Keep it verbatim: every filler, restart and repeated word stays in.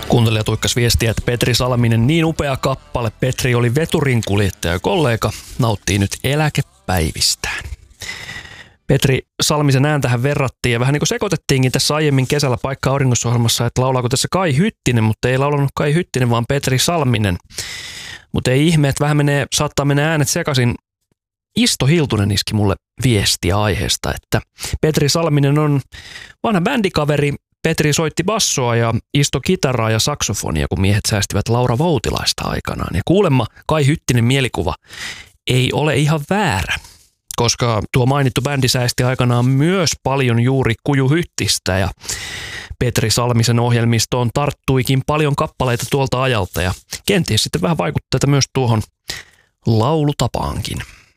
Kuuntelija tuikkas viestiä, että Petri Salminen, niin upea kappale. Petri oli veturinkuljettaja kollega, nauttii nyt eläkepäivistään. Petri Salmisen ääntähän verrattiin ja vähän niin kuin sekoitettiinkin tässä aiemmin kesällä Paikka auringossa-ohjelmassa, että laulaako tässä Kai Hyttinen, mutta ei laulanut Kai Hyttinen, vaan Petri Salminen. Mutta ei ihme, että vähän menee, saattaa mennä äänet sekaisin. Isto Hiltunen iski mulle viestiä aiheesta, että Petri Salminen on vanha bändikaveri. Petri soitti bassoa ja Isto kitaraa ja saksofonia, kun miehet säästivät Laura Voutilaista aikanaan. Ja kuulemma Kai Hyttinen mielikuva ei ole ihan väärä, koska tuo mainittu bändi säästi aikanaan myös paljon juuri Kuju Hyttistä ja Petri Salmisen ohjelmistoon tarttuikin paljon kappaleita tuolta ajalta ja kenties sitten vähän vaikutteita myös tuohon laulutapaankin.